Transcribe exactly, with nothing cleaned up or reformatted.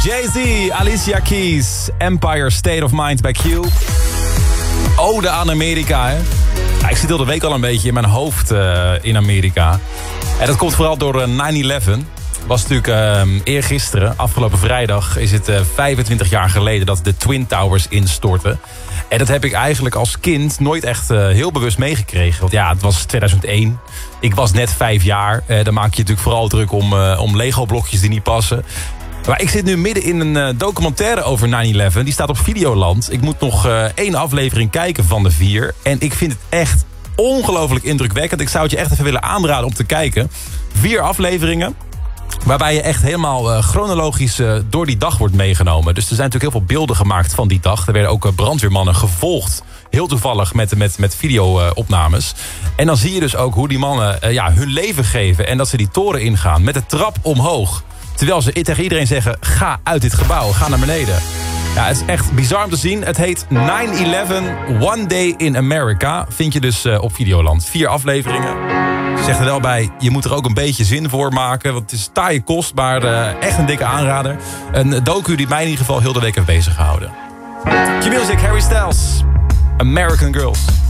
Jay-Z, Alicia Keys, Empire State of Mind bij Q. Ode aan Amerika, hè? Ja, ik zit heel de week al een beetje in mijn hoofd uh, in Amerika. En dat komt vooral door uh, nine eleven. Was natuurlijk uh, eergisteren, afgelopen vrijdag, is het uh, vijfentwintig jaar geleden dat de Twin Towers instortten. En dat heb ik eigenlijk als kind nooit echt uh, heel bewust meegekregen. Want ja, het was tweeduizend één. Ik was net vijf jaar. Uh, dan maak je je natuurlijk vooral druk om, uh, om Lego-blokjes die niet passen. Maar ik zit nu midden in een uh, documentaire over nine eleven. Die staat op Videoland. Ik moet nog uh, één aflevering kijken van de vier. En ik vind het echt ongelooflijk indrukwekkend. Ik zou het je echt even willen aanraden om te kijken. Vier afleveringen. Waarbij je echt helemaal uh, chronologisch uh, door die dag wordt meegenomen. Dus er zijn natuurlijk heel veel beelden gemaakt van die dag. Er werden ook uh, brandweermannen gevolgd. Heel toevallig met, met, met video-opnames. En dan zie je dus ook hoe die mannen uh, ja, hun leven geven. En dat ze die toren ingaan met de trap omhoog. Terwijl ze tegen iedereen zeggen, ga uit dit gebouw, ga naar beneden. Ja, het is echt bizar om te zien. Het heet nine eleven One Day in America. Vind je dus uh, op Videoland. Vier afleveringen. Ik zeg er wel bij, je moet er ook een beetje zin voor maken. Want het is taaie kost, maar uh, echt een dikke aanrader. Een docu die mij in ieder geval heel de week heeft bezig gehouden. Q-Music, Harry Styles, American Girls.